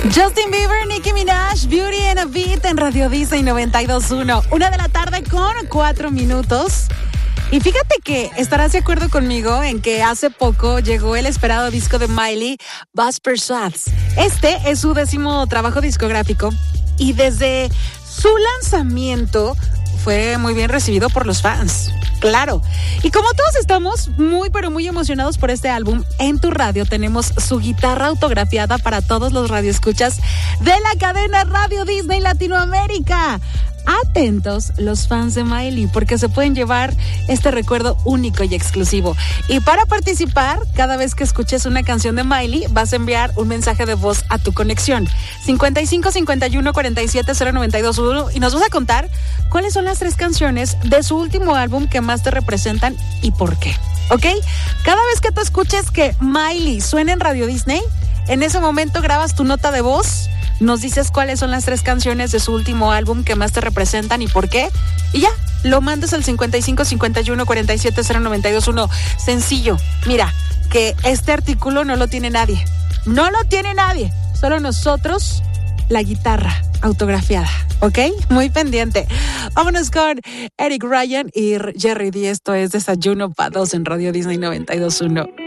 Justin Bieber, Nicki Minaj, Beauty and a Beat en Radio Disney 92.1. 1:04 p.m. Y fíjate que estarás de acuerdo conmigo en que hace poco llegó el esperado disco de Miley, Buzz Persuades. Este es su 10º trabajo discográfico y desde su lanzamiento fue muy bien recibido por los fans. Claro. Y como todos estamos muy pero muy emocionados por este álbum, en tu radio tenemos su guitarra autografiada para todos los radioescuchas de la cadena Radio Disney Latinoamérica. Atentos los fans de Miley, porque se pueden llevar este recuerdo único y exclusivo. Y para participar, cada vez que escuches una canción de Miley, vas a enviar un mensaje de voz a tu conexión 55 51 47 0921 y nos vas a contar cuáles son las 3 canciones de su último álbum que más te representan y por qué. ¿Ok? Cada vez que tú escuches que Miley suene en Radio Disney, en ese momento grabas tu nota de voz, nos dices cuáles son las 3 canciones de su último álbum que más te representan y por qué. Y ya, lo mandas al 55 51 47 0921. Sencillo. Mira, que este artículo no lo tiene nadie. No lo tiene nadie. Solo nosotros, la guitarra autografiada. ¿Ok? Muy pendiente. Vámonos con Eric Ryan y Jerry D. Esto es Desayuno para 2 en Radio Disney 92.1.